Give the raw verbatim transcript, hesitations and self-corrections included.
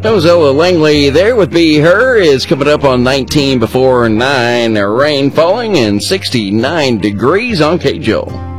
That was Ella Langley there with Be Her. Is coming up on nineteen before nine. Rain falling and sixty-nine degrees on K J O.